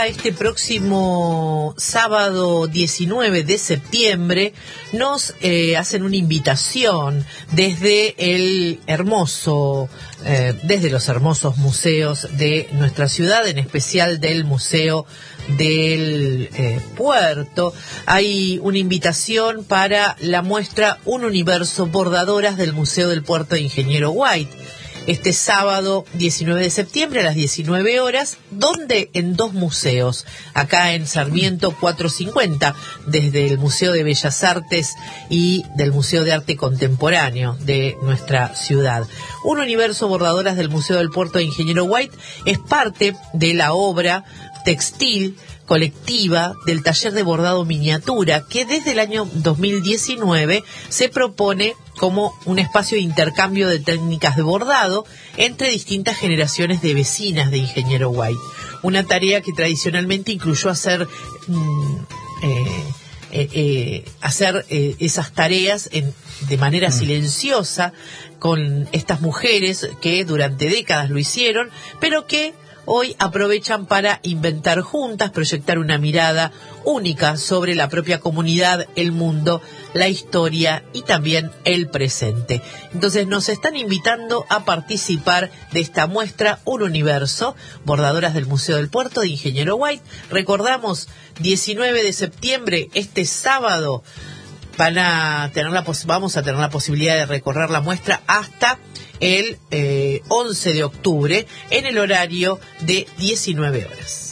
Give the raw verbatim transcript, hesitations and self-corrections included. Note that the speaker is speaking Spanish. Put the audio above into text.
para este próximo sábado diecinueve de septiembre nos eh, hacen una invitación desde el hermoso, eh, desde los hermosos museos de nuestra ciudad, en especial del Museo del eh, Puerto. Hay una invitación para la muestra Un Universo Bordadoras del Museo del Puerto de Ingeniero White. Este sábado diecinueve de septiembre a las diecinueve horas, donde en dos museos, acá en Sarmiento cuatrocientos cincuenta, desde el Museo de Bellas Artes y del Museo de Arte Contemporáneo de nuestra ciudad. Un Universo Bordadoras del Museo del Puerto de Ingeniero White es parte de la obra textil colectiva del taller de bordado miniatura, que desde el año dos mil diecinueve se propone como un espacio de intercambio de técnicas de bordado entre distintas generaciones de vecinas de Ingeniero White. Una tarea que tradicionalmente incluyó hacer mm, eh, eh, eh, hacer eh, esas tareas en, de manera silenciosa con estas mujeres que durante décadas lo hicieron, pero que hoy aprovechan para inventar juntas, proyectar una mirada única sobre la propia comunidad, el mundo, la historia y también el presente. Entonces nos están invitando a participar de esta muestra Un Universo, bordadoras del Museo del Puerto de Ingeniero White. Recordamos, diecinueve de septiembre, este sábado, van a tener la pos- vamos a tener la posibilidad de recorrer la muestra hasta el eh, once de octubre en el horario de diecinueve horas.